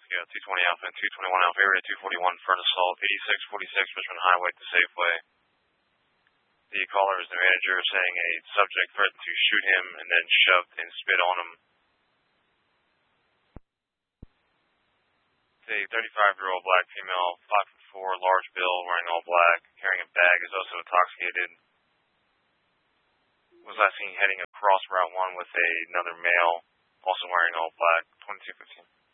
Yeah, 220 Alpha and 221 Alpha, area 241 for an assault, 8646 Richmond Highway to Safeway. The caller is the manager saying a subject threatened to shoot him and then shoved and spit on him. A 35-year-old black female, 5'4", large build, wearing all black, carrying a bag, is also intoxicated. Was last seen heading across Route 1 with another male, also wearing all black, 2215.